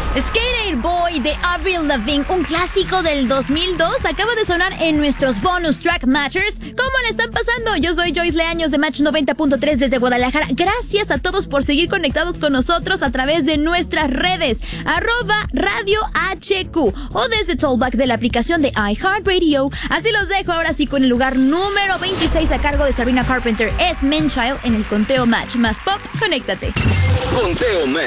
Skater Boy de Avril Lavigne, un clásico del 2002, acaba de sonar en nuestros bonus track matchers. ¿Cómo le están pasando? Yo soy Joyce Leaños de Match 90.3 desde Guadalajara. Gracias a todos por seguir conectados con nosotros a través de nuestras redes, @Radio HQ o desde Tollback de la aplicación de iHeartRadio. Así los dejo ahora sí con el lugar número 26 a cargo de Sabrina Carpenter. Es Man Child en el conteo Match más pop. Conéctate. Conteo Match.